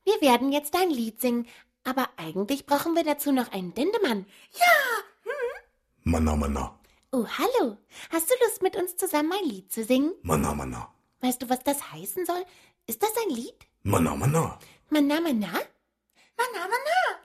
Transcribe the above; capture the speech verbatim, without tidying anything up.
wir werden jetzt ein Lied singen, aber eigentlich brauchen wir dazu noch einen Dendemann. Ja. Hm? Manna, Manna. Oh, hallo. Hast du Lust, mit uns zusammen ein Lied zu singen? Manna, Manna. Weißt du, was das heißen soll? Ist das ein Lied? Manna, Manna. Manna, Manna? Manna, Manna.